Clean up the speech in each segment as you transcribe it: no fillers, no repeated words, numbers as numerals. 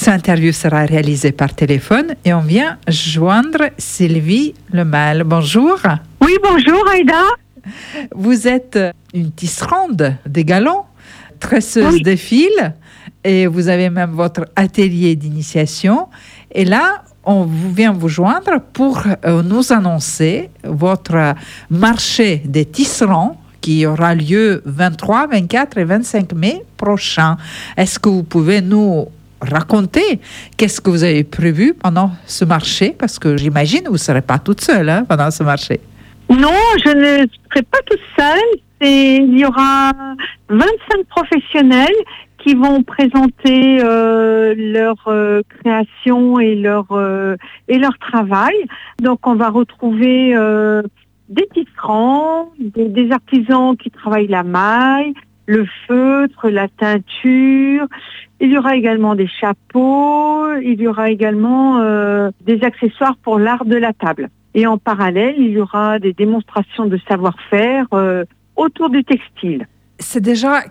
interview sera réalisée par téléphone et on vient joindre Sylvie Lemal. Bonjour. Oui, bonjour Aïda. Vous êtes une tisserande des galons, tresseuse de fils et vous avez même votre atelier d'initiation. Et là, on vient vous joindre pour nous annoncer votre marché des tisserands qui aura lieu 23, 24 et 25 mai prochain. Est-ce que vous pouvez nous raconter qu'est-ce que vous avez prévu pendant ce marché? Parce que j'imagine que vous ne serez pas toute seule pendant ce marché. Non, je ne serai pas toute seule. Il y aura 25 professionnels qui vont présenter leur création et leur travail. Donc, on va retrouver des tisserands, des artisans qui travaillent la maille, le feutre, la teinture. Il y aura également des chapeaux, il y aura également des accessoires pour l'art de la table. Et en parallèle, il y aura des démonstrations de savoir-faire autour du textile. C'est déjà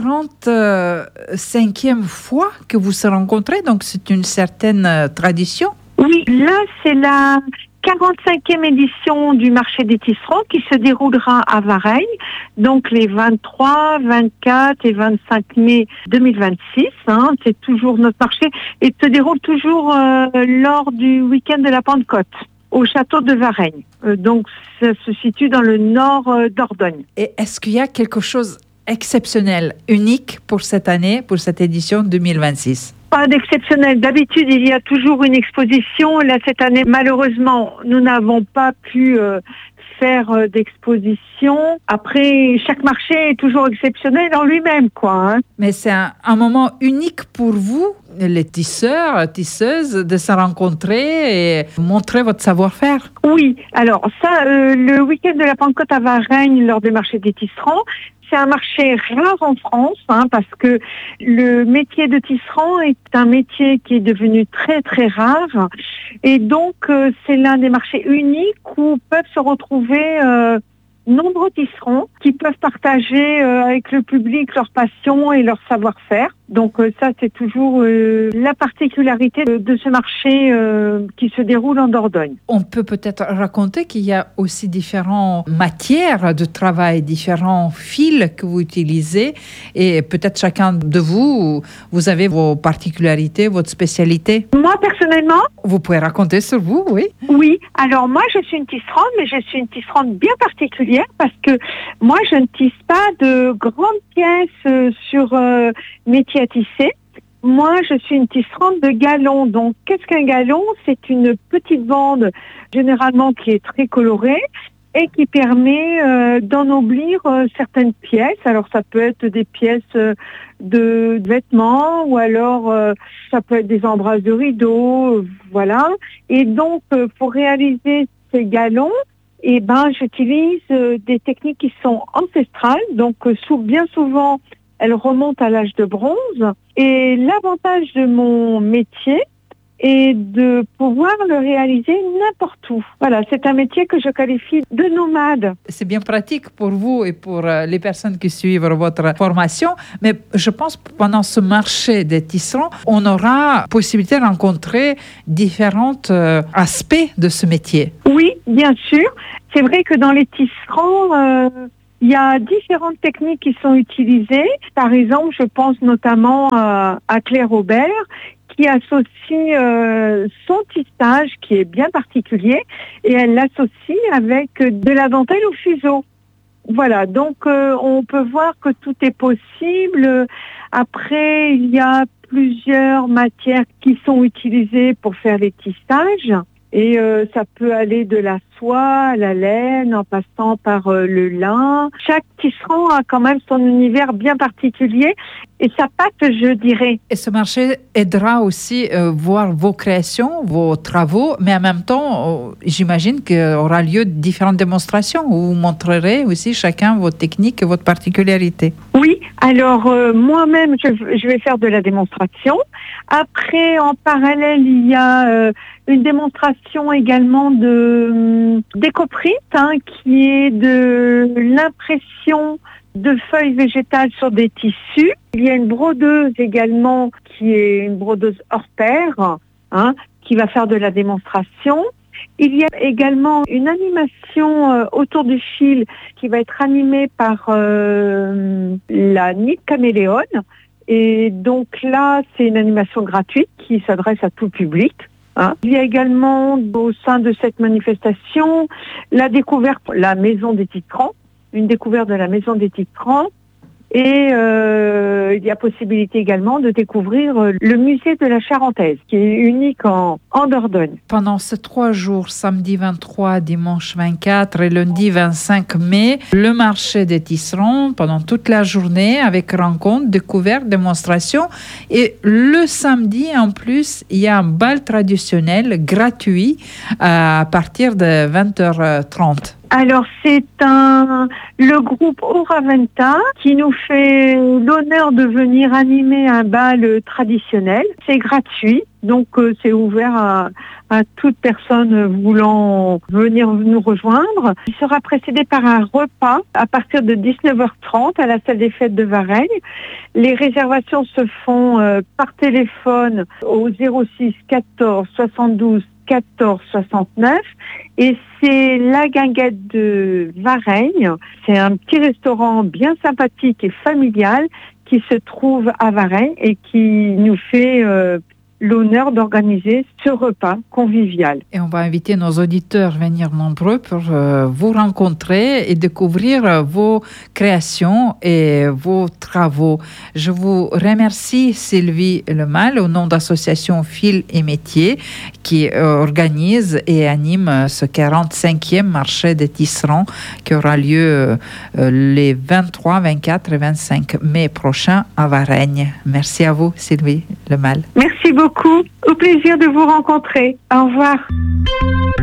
45e fois que vous se rencontrez, donc c'est une certaine tradition. Oui, là c'est la 45e édition du marché des tisserands qui se déroulera à Varennes, donc les 23, 24 et 25 mai 2026. C'est toujours notre marché et se déroule toujours lors du week-end de la Pentecôte au château de Varennes. Donc ça se situe dans le nord d'Ordogne. Et est-ce qu'il y a quelque chose exceptionnel, unique pour cette année, pour cette édition 2026? Pas d'exceptionnel. D'habitude, il y a toujours une exposition. Là, cette année, malheureusement, nous n'avons pas pu faire d'exposition. Après, chaque marché est toujours exceptionnel en lui-même, quoi. Mais c'est un moment unique pour vous, les tisseurs, tisseuses, de se rencontrer et montrer votre savoir-faire. Oui. Alors, ça, le week-end de la Pentecôte à Varennes, lors des marchés des tisserands, c'est un marché rare en France, parce que le métier de tisserand est un métier qui est devenu très très rare. Et donc, c'est l'un des marchés uniques où peuvent se retrouver nombreux tisserands qui peuvent partager avec le public leur passion et leur savoir-faire. Donc ça, c'est toujours la particularité de ce marché qui se déroule en Dordogne. On peut peut-être raconter qu'il y a aussi différentes matières de travail, différents fils que vous utilisez et peut-être chacun de vous avez vos particularités, votre spécialité. Moi, personnellement... Vous pouvez raconter sur vous, oui? Oui, alors moi, je suis une tisserande, mais je suis une tisserande bien particulière parce que moi, je ne tisse pas de grandes pièces sur métier à tisser. Moi, je suis une tisserande de galons. Donc, qu'est-ce qu'un galon? C'est une petite bande, généralement qui est très colorée et qui permet d'ennoblir certaines pièces. Alors, ça peut être des pièces de vêtements ou alors ça peut être des embrasses de rideaux, voilà. Et donc, pour réaliser ces galons, j'utilise des techniques qui sont ancestrales. Donc, bien souvent, elles remontent à l'âge de bronze. Et l'avantage de mon métier est de pouvoir le réaliser n'importe où. Voilà, c'est un métier que je qualifie de nomade. C'est bien pratique pour vous et pour les personnes qui suivent votre formation, mais je pense que pendant ce marché des tisserands, on aura possibilité de rencontrer différents aspects de ce métier. Oui, bien sûr. C'est vrai que dans les tisserands... il y a différentes techniques qui sont utilisées. Par exemple, je pense notamment à Claire Aubert, qui associe son tissage, qui est bien particulier, et elle l'associe avec de la dentelle au fuseau. Voilà, donc on peut voir que tout est possible. Après, il y a plusieurs matières qui sont utilisées pour faire les tissages. Et ça peut aller de la soie à la laine, en passant par le lin. Chaque tisserand a quand même son univers bien particulier et sa patte, je dirais. Et ce marché aidera aussi voir vos créations, vos travaux, mais en même temps, j'imagine qu'il y aura lieu différentes démonstrations où vous montrerez aussi chacun vos techniques et votre particularité. Oui, alors moi-même, je vais faire de la démonstration. Après, en parallèle, il y a une démonstration également de d'écoprite, qui est de l'impression de feuilles végétales sur des tissus. Il y a une brodeuse également qui est une brodeuse hors pair, qui va faire de la démonstration. Il y a également une animation autour du fil qui va être animée par la Nid Caméléon. Et donc là, c'est une animation gratuite qui s'adresse à tout public. Il y a également au sein de cette manifestation la découverte de la Maison des Titrans, une découverte de la Maison des Titrans. Et il y a possibilité également de découvrir le musée de la Charentaise, qui est unique en Dordogne. Pendant ces 3 jours, samedi 23, dimanche 24 et lundi 25 mai, le marché des tisserands pendant toute la journée avec rencontres, découvertes, démonstrations. Et le samedi, en plus, il y a un bal traditionnel gratuit à partir de 20h30. Alors, c'est le groupe Oraventa qui nous fait l'honneur de venir animer un bal traditionnel. C'est gratuit, donc c'est ouvert à toute personne voulant venir nous rejoindre. Il sera précédé par un repas à partir de 19h30 à la salle des fêtes de Varennes. Les réservations se font par téléphone au 06 14 72 14 69 et c'est la Guinguette de Varennes. C'est un petit restaurant bien sympathique et familial qui se trouve à Varennes et qui nous fait l'honneur d'organiser ce repas convivial. Et on va inviter nos auditeurs à venir nombreux pour vous rencontrer et découvrir vos créations et vos travaux. Je vous remercie Sylvie Lemal au nom d'Association Fil et Métiers qui organise et anime ce 45e marché des tisserands qui aura lieu les 23, 24 et 25 mai prochains à Varennes. Merci à vous Sylvie Lemal. Merci beaucoup. Au plaisir de vous rencontrer. Au revoir.